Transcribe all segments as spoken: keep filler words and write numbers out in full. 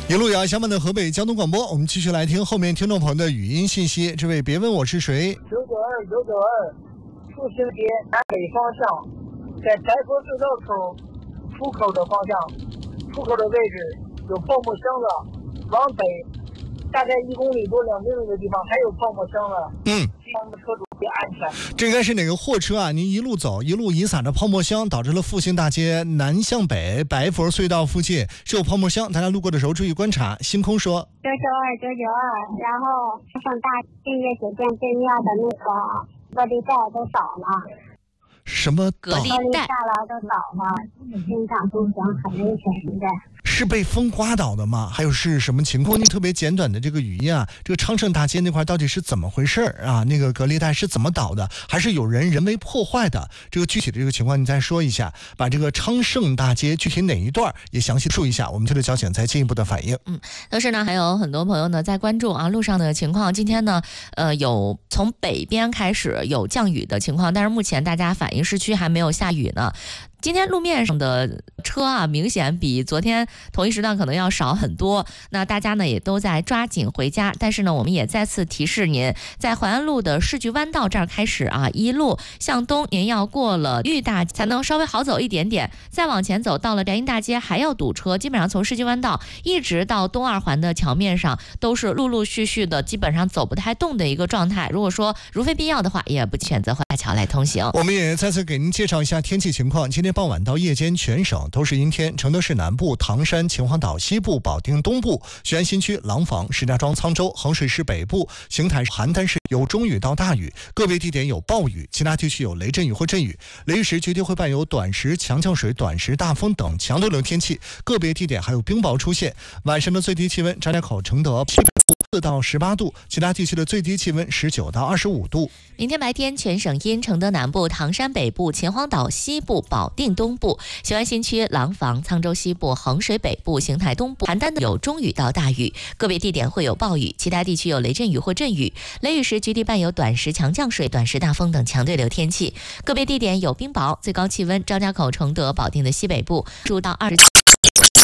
一路遥相伴的河北交通广播，我们继续来听后面听众朋友的语音信息。这位别问我是谁。 九九二九九二，复兴街南北方向，在白佛隧道口出口的方向，出口的位置有泡沫箱子，往北大概一公里多两公里的地方还有泡沫箱子。 嗯。 希望车主别安全。 这应该是哪个货车啊？您一路走，一路遗撒着泡沫箱，导致了复兴大街南向北白佛隧道附近是有泡沫箱，大家路过的时候注意观察。星空说九九二九九二，然后上大君悦酒店对面的那个隔离带都倒了。 什么隔离带了都倒了，经常出行很危险。现在是被风刮倒的吗？还有是什么情况？您特别简短的这个语音啊，这个昌盛大街那块到底是怎么回事啊？那个隔离带是怎么倒的？还是有人人为破坏的？这个具体的这个情况你再说一下，把这个昌盛大街具体哪一段也详细述一下，我们这个交警再进一步的反应。 嗯，但是呢，还有很多朋友呢在关注啊路上的情况。今天呢，呃，有从北边开始有降雨的情况，但是目前大家反映市区还没有下雨呢。今天路面上的车啊，明显比昨天同一时段可能要少很多。那大家呢也都在抓紧回家，但是呢，我们也再次提示您，在淮安路的世纪弯道这儿开始啊，一路向东，您要过了绿大才能稍微好走一点点。再往前走，到了白银大街还要堵车，基本上从世纪弯道一直到东二环的桥面上，都是陆陆续续的，基本上走不太动的一个状态。如果说如非必要的话，也不选择华桥来通行。 我们也再次给您介绍一下天气情况。今天傍晚到夜间，全省都是阴天。承德市南部、唐山、秦皇岛西部、保定东部、雄安新区、廊坊、石家庄、沧州、衡水市北部、邢台、邯郸市有中雨到大雨，个别地点有暴雨，其他地区有雷阵雨或阵雨。雷雨时绝对会伴有短时强降水、短时大风等强对流天气，个别地点还有冰雹出现。晚上的最低气温，张家口、承德四到十八度，其他地区的最低气温十九到二十五度。 明天白天全省阴，承德南部、唐山北部、秦皇岛西部、保定东部、雄安新区、廊坊、沧州西部、衡水北部、邢台东部、邯郸有中雨到大雨，个别地点会有暴雨，其他地区有雷阵雨或阵雨。雷雨时局地伴有短时强降水、短时大风等强对流天气，个别地点有冰雹。最高气温，张家口、承德、保定的西北部注到二十。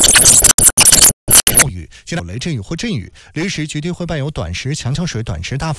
暴雨，现在有雷阵雨或阵雨，雷雨时绝对会伴有短时强降水、短时大风。